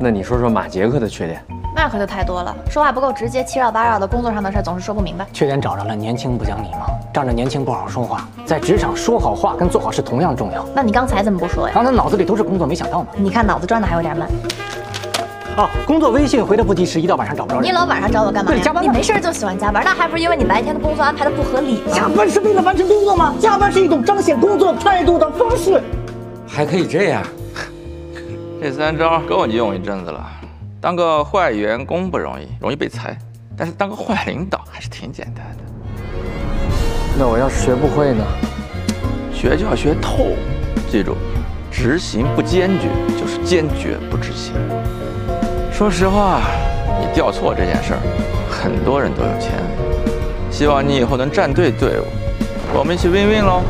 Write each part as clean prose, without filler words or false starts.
那你说说马杰克的缺点？ 那可就太多了，说话不够直接，七绕八绕的，工作上的事总是说不明白。 缺点找着了，年轻不讲礼貌，仗着年轻不好好说话，在职场说好话跟做好事同样重要。 那你刚才怎么不说呀？ 刚才脑子里都是工作，没想到嘛。 你看脑子转的还有点慢。 哦，工作微信回的不及时，一到晚上找不着人。 你老晚上找我干嘛呀？ 加班。 你没事就喜欢加班，那还不是因为你白天的工作安排的不合理吗？ 加班是为了完成工作吗？加班是一种彰显工作态度的方式。 还可以这样？ 这3招够你用一阵子了。当个坏员工不容易，容易被裁，但是当个坏领导还是挺简单的。 那我要是学不会呢？ 学就要学透，记住，执行不坚决就是坚决不执行。说实话，你调错这件事儿，很多人都有签。希望你以后能站对队伍，我们一起 win win 喽。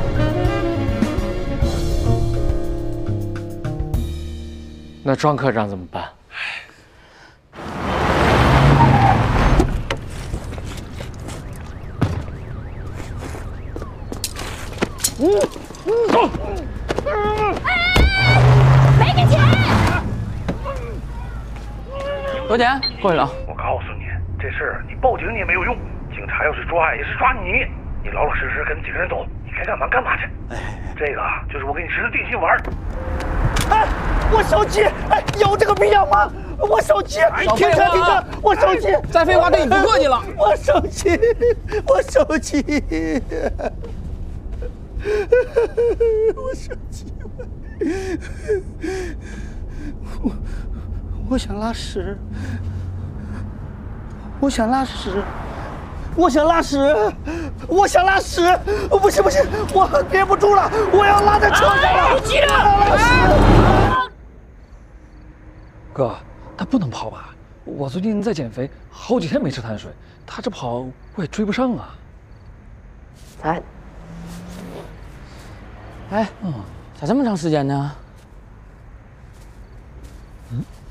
那庄科长怎么办？ 没给钱。 多少钱？过去了。 我告诉你，这事儿你报警你也没有用，警察要是抓也是抓你。你老老实实跟几个人走，你该干嘛干嘛去。这个就是我给你吃的定心丸。 哎，我手机，哎，有这个必要吗？我手机，停车停车，我手机。再废话对你不客气了。我手机，我手机，我手机，我想拉屎，我想拉屎。我想拉屎，我想拉屎，不行不行，我憋不住了，我要拉在车上了。急着拉屎。 哥，他不能跑吧？我最近在减肥，好几天没吃碳水，他这跑我也追不上啊。 哎，咋这么长时间呢？ 嗯。